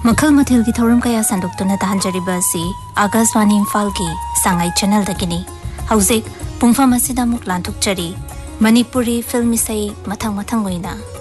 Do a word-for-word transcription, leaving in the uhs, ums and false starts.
मखल मथिल की थौरम कया संदुक्तुना ताहंजरिबा असि आकाशवाणी इम्फाल की सांगाई चैनल दगिनी हौजिक पुंगफम असिदा मुक लांथुकचरी मणिपुरी फिल्म इसै मथंग मथंग ओइना